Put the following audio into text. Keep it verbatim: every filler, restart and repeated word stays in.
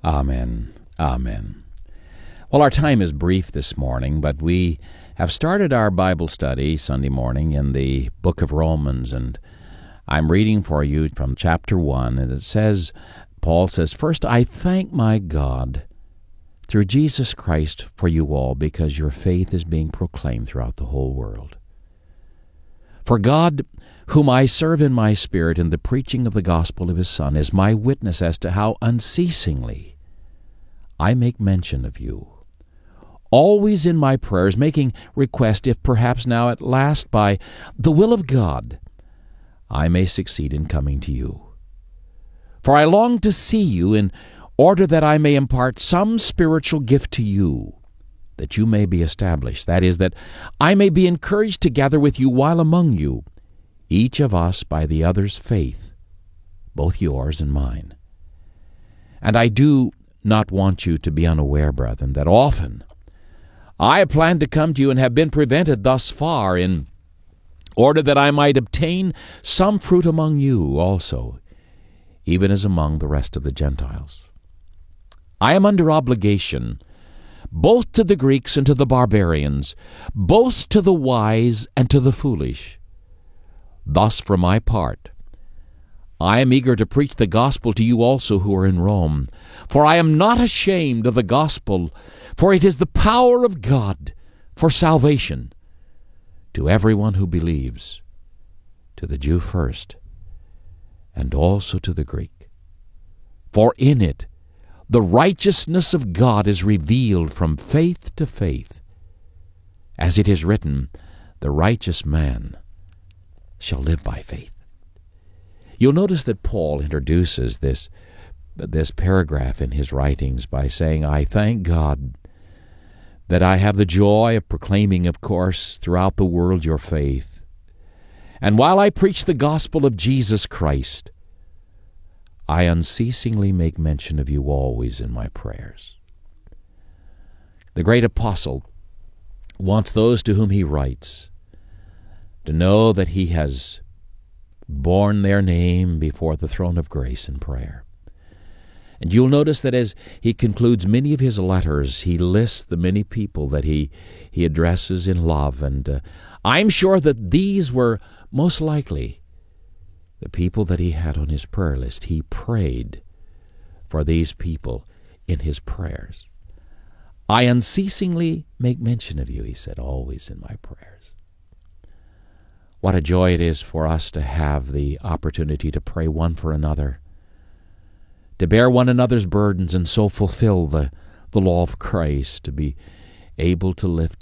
Amen. Amen. Well, our time is brief this morning, but we have started our Bible study Sunday morning in the book of Romans, and I'm reading for you from chapter one, and it says, Paul says, "First, I thank my God through Jesus Christ for you all, because your faith is being proclaimed throughout the whole world. For God, whom I serve in my spirit in the preaching of the gospel of his Son, is my witness as to how unceasingly I make mention of you, always in my prayers, making request, if perhaps now at last by the will of God I may succeed in coming to you. For I long to see you in order that I may impart some spiritual gift to you, that you may be established, that is, that I may be encouraged together with you while among you, each of us by the other's faith, both yours and mine. And I do not want you to be unaware, brethren, that often I have planned to come to you and have been prevented thus far, in order that I might obtain some fruit among you also, even as among the rest of the Gentiles. I am under obligation both to the Greeks and to the barbarians, both to the wise and to the foolish. Thus, for my part, I am eager to preach the gospel to you also who are in Rome. For I am not ashamed of the gospel, for it is the power of God for salvation to everyone who believes, to the Jew first, and also to the Greek. For in it the righteousness of God is revealed from faith to faith. As it is written, the righteous man shall live by faith." You'll notice that Paul introduces this, this paragraph in his writings by saying, "I thank God that I have the joy of proclaiming, of course, throughout the world your faith. And while I preach the gospel of Jesus Christ, I unceasingly make mention of you always in my prayers." The great apostle wants those to whom he writes to know that he has borne their name before the throne of grace in prayer. And you'll notice that as he concludes many of his letters, he lists the many people that he, he addresses in love. And uh, I'm sure that these were most likely the people that he had on his prayer list. He prayed for these people in his prayers. "I unceasingly make mention of you," he said, "always in my prayers." What a joy it is for us to have the opportunity to pray one for another, to bear one another's burdens, and so fulfill the, the law of Christ, to be able to lift